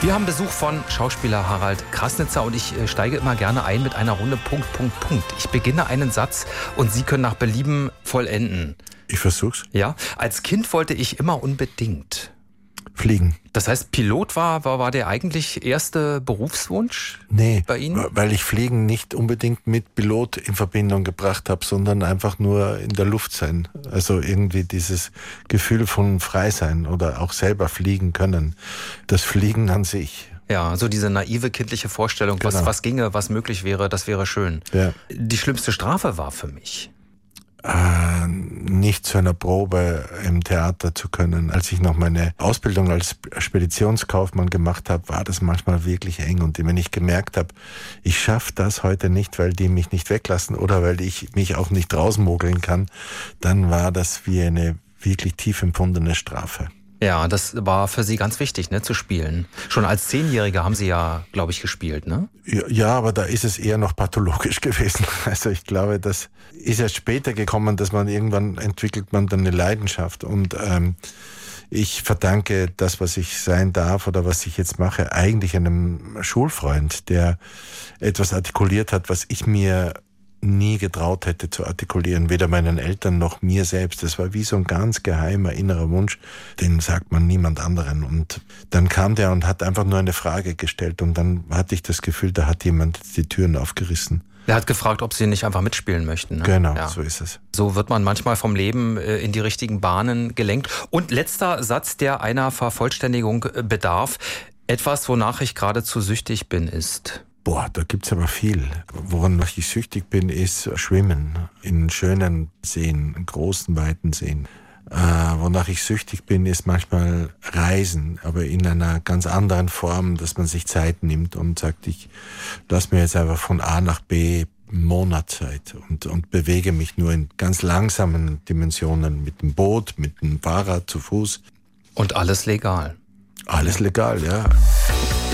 Wir haben Besuch von Schauspieler Harald Krasnitzer und ich steige immer gerne ein mit einer Runde Punkt. Ich beginne einen Satz und Sie können nach Belieben vollenden. Ich versuch's. Ja, als Kind wollte ich immer unbedingt fliegen. Das heißt, Pilot war der eigentlich erste Berufswunsch bei Ihnen? Weil ich Fliegen nicht unbedingt mit Pilot in Verbindung gebracht habe, sondern einfach nur in der Luft sein. Also irgendwie dieses Gefühl von frei sein oder auch selber fliegen können. Das Fliegen an sich. Ja, so diese naive kindliche Vorstellung, Genau. was ginge, was möglich wäre, das wäre schön. Ja. Die schlimmste Strafe war für mich. Nicht zu einer Probe im Theater zu können. Als ich noch meine Ausbildung als Speditionskaufmann gemacht habe, war das manchmal wirklich eng. Und wenn ich gemerkt habe, ich schaffe das heute nicht, weil die mich nicht weglassen oder weil ich mich auch nicht rausmogeln kann, dann war das wie eine wirklich tief empfundene Strafe. Ja, das war für Sie ganz wichtig, ne, zu spielen. Schon als 10-Jähriger haben Sie ja, glaube ich, gespielt, ne? Ja, aber da ist es eher noch pathologisch gewesen. Also ich glaube, das ist erst später gekommen, dass man irgendwann entwickelt man dann eine Leidenschaft. Und ich verdanke das, was ich sein darf oder was ich jetzt mache, eigentlich einem Schulfreund, der etwas artikuliert hat, was ich mir nie getraut hätte zu artikulieren, weder meinen Eltern noch mir selbst. Das war wie so ein ganz geheimer innerer Wunsch, den sagt man niemand anderen. Und dann kam der und hat einfach nur eine Frage gestellt und dann hatte ich das Gefühl, da hat jemand die Türen aufgerissen. Er hat gefragt, ob Sie nicht einfach mitspielen möchten. Ne? Genau, ja. So ist es. So wird man manchmal vom Leben in die richtigen Bahnen gelenkt. Und letzter Satz, der einer Vervollständigung bedarf. Etwas, wonach ich geradezu süchtig bin, ist... Da gibt's aber viel. Woran ich süchtig bin, ist Schwimmen in schönen Seen, in großen, weiten Seen. Wonach ich süchtig bin, ist manchmal Reisen, aber in einer ganz anderen Form, dass man sich Zeit nimmt und sagt, ich lass mir jetzt einfach von A nach B Monatszeit und bewege mich nur in ganz langsamen Dimensionen mit dem Boot, mit dem Fahrrad, zu Fuß. Und alles legal. Alles legal, ja.